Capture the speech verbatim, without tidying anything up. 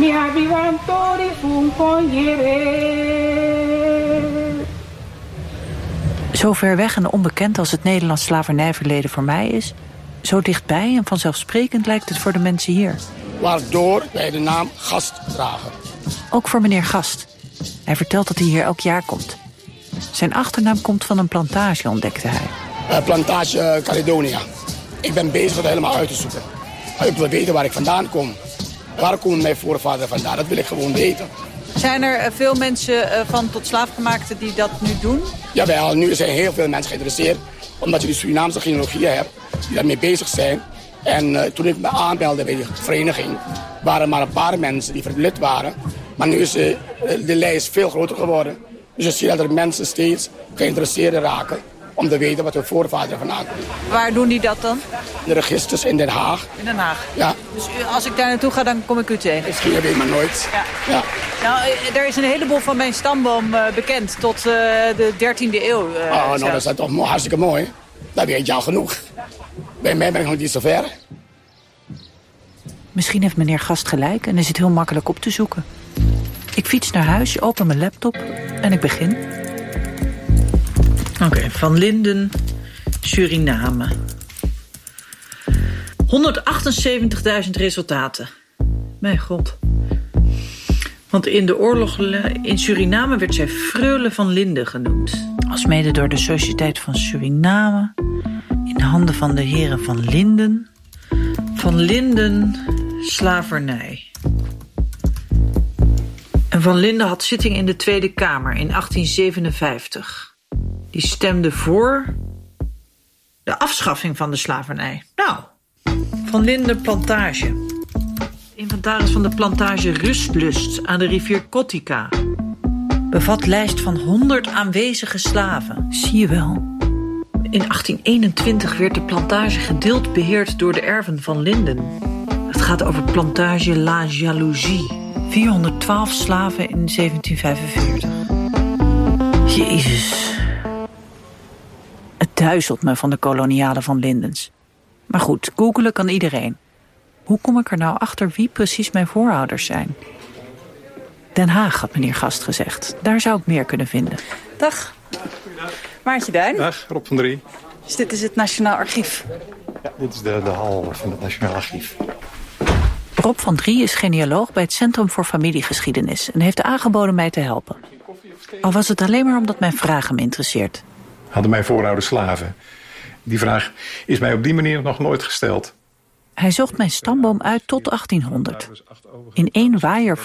Zo ver weg en onbekend als het Nederlands slavernijverleden voor mij is, zo dichtbij en vanzelfsprekend lijkt het voor de mensen hier. Waardoor wij de naam Gast dragen. Ook voor meneer Gast. Hij vertelt dat hij hier elk jaar komt. Zijn achternaam komt van een plantage, ontdekte hij. Uh, plantage Caledonia. Ik ben bezig het helemaal uit te zoeken. Ik wil weten waar ik vandaan kom. Waar komen mijn voorvaderen vandaan? Dat wil ik gewoon weten. Zijn er veel mensen van tot slaafgemaakten die dat nu doen? Jawel, nu zijn heel veel mensen geïnteresseerd. Omdat je de Surinaamse genealogie hebt die daarmee bezig zijn. En uh, toen ik me aanmeldde bij de vereniging, waren er maar een paar mensen die lid waren. Maar nu is uh, de lijst veel groter geworden. Dus je ziet dat er mensen steeds geïnteresseerd raken om te weten wat hun voorvaderen vandaan komen. Waar doen die dat dan? De registers in Den Haag. In Den Haag? Ja. Dus u, als ik daar naartoe ga, dan kom ik u tegen? Misschien, weet ik maar nooit. Ja. Ja. Nou, er is een heleboel van mijn stamboom uh, bekend tot uh, de dertiende eeuw. Uh, oh, nou, dat is toch mooi, hartstikke mooi. Dat weet je al genoeg. Bij mij ben ik nog niet zo ver. Misschien heeft meneer Gast gelijk en is het heel makkelijk op te zoeken. Ik fiets naar huis, open mijn laptop en ik begin. Oké, okay, Van Linden, Suriname. honderdachtenzeventigduizend resultaten. Mijn god. Want in de oorlog in Suriname werd zij Freule van Linden genoemd. Als mede door de Sociëteit van Suriname. In handen van de heren van Linden. Van Linden, slavernij. En Van Linden had zitting in de Tweede Kamer in achttien zevenenvijftig. Die stemde voor de afschaffing van de slavernij. Nou, Van Linden plantage. Inventaris van de plantage Rustlust aan de rivier Kotika. Bevat lijst van honderd aanwezige slaven. Zie je wel. In achttien eenentwintig werd de plantage gedeeld beheerd door de erven van Linden. Het gaat over plantage La Jalousie. vierhonderdtwaalf slaven in zeventien vijfenveertig. Jezus. Het duizelt me van de kolonialen van Lindens. Maar goed, googelen kan iedereen. Hoe kom ik er nou achter wie precies mijn voorouders zijn? Den Haag, had meneer Gast gezegd. Daar zou ik meer kunnen vinden. Dag. Maartje Duin. Dag, Rob van Drie. Dus dit is het Nationaal Archief. Ja, dit is de, de hal van het Nationaal Archief. Rob van Drie is genealoog bij het Centrum voor Familiegeschiedenis en heeft aangeboden mij te helpen. Al was het alleen maar omdat mijn vraag hem interesseert. Hadden mijn voorouders slaven? Die vraag is mij op die manier nog nooit gesteld. Hij zocht mijn stamboom uit tot achttienhonderd. In één waaier